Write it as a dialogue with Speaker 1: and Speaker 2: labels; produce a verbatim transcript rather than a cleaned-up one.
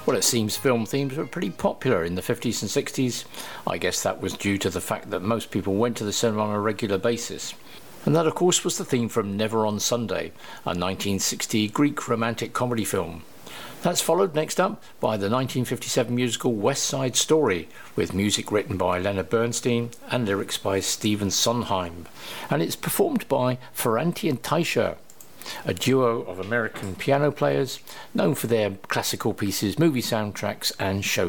Speaker 1: Well, it seems film themes were pretty popular in the fifties and sixties. I guess that was due to the fact that most people went to the cinema on a regular basis. And that, of course, was the theme from Never on Sunday, a nineteen sixty Greek romantic comedy film. That's followed next up by the nineteen fifty-seven musical West Side Story, with music written by Leonard Bernstein and lyrics by Stephen Sondheim. And it's performed by Ferranti and Teicher, a duo of American piano players known for their classical pieces, movie soundtracks and show